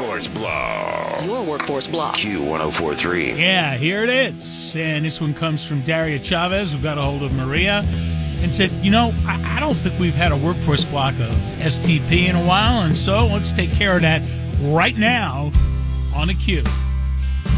Workforce Block. Your Workforce Block. Q1043. Yeah, here it is. And this one comes from Daria Chavez, who got a hold of Maria and said, I don't think we've had a workforce block of STP in a while, and so let's take care of that right now on the Q.